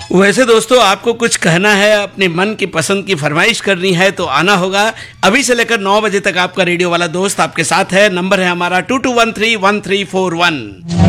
वैसे दोस्तों, आपको कुछ कहना है, अपने मन की पसंद की फरमाइश करनी है तो आना होगा। अभी से लेकर 9 बजे तक आपका रेडियो वाला दोस्त आपके साथ है। नंबर है हमारा 22131341।